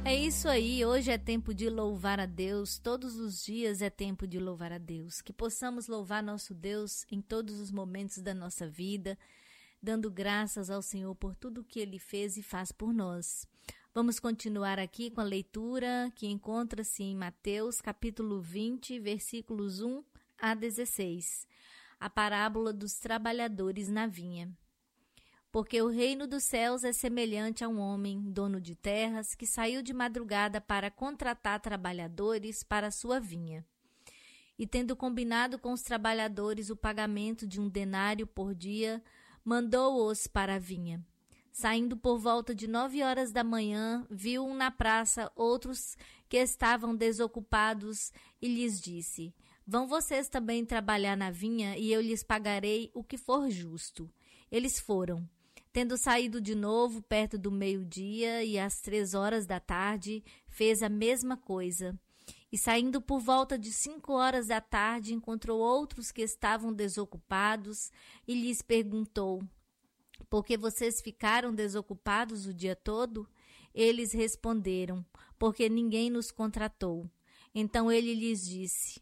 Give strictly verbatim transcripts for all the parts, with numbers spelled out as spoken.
É isso aí, hoje é tempo de louvar a Deus, todos os dias é tempo de louvar a Deus, que possamos louvar nosso Deus em todos os momentos da nossa vida, dando graças ao Senhor por tudo que Ele fez e faz por nós. Vamos continuar aqui com a leitura que encontra-se em Mateus capítulo vinte, versículos um a dezesseis, a parábola dos trabalhadores na vinha. Porque o reino dos céus é semelhante a um homem, dono de terras, que saiu de madrugada para contratar trabalhadores para a sua vinha. E tendo combinado com os trabalhadores o pagamento de um denário por dia, mandou-os para a vinha. Saindo por volta de nove horas da manhã, viu um na praça outros que estavam desocupados e lhes disse: Vão vocês também trabalhar na vinha e eu lhes pagarei o que for justo. Eles foram. Tendo saído de novo perto do meio-dia e às três horas da tarde, fez a mesma coisa. E saindo por volta de cinco horas da tarde, encontrou outros que estavam desocupados e lhes perguntou: Por que vocês ficaram desocupados o dia todo? Eles responderam: Porque ninguém nos contratou. Então ele lhes disse: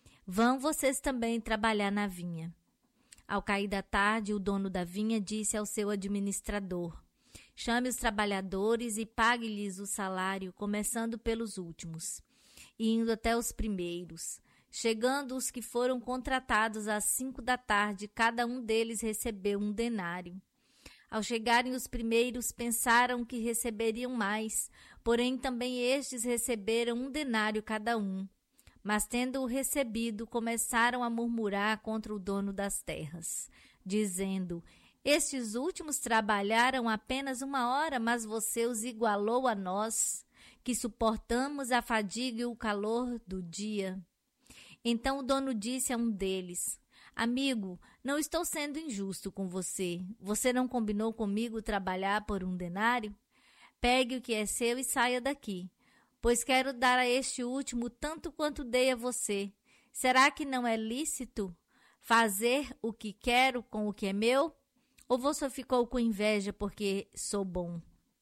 Vão vocês também trabalhar na vinha. Ao cair da tarde, o dono da vinha disse ao seu administrador: Chame os trabalhadores e pague-lhes o salário, começando pelos últimos, e indo até os primeiros. Chegando os que foram contratados às cinco da tarde, cada um deles recebeu um denário. Ao chegarem os primeiros, pensaram que receberiam mais, porém também estes receberam um denário cada um. Mas, tendo-o recebido, começaram a murmurar contra o dono das terras, dizendo: Estes últimos trabalharam apenas uma hora, mas você os igualou a nós, que suportamos a fadiga e o calor do dia. Então o dono disse a um deles: Amigo, não estou sendo injusto com você. Você não combinou comigo trabalhar por um denário? Pegue o que é seu e saia daqui. Pois quero dar a este último tanto quanto dei a você. Será que não é lícito fazer o que quero com o que é meu? Ou você ficou com inveja porque sou bom?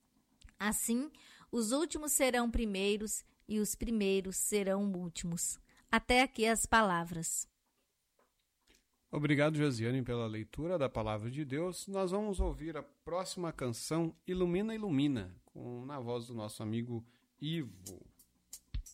Assim, os últimos serão primeiros e os primeiros serão últimos. Até aqui as palavras. Obrigado, Josiane, pela leitura da Palavra de Deus. Nós vamos ouvir a próxima canção, Ilumina, Ilumina, com, na voz do nosso amigo Ivo.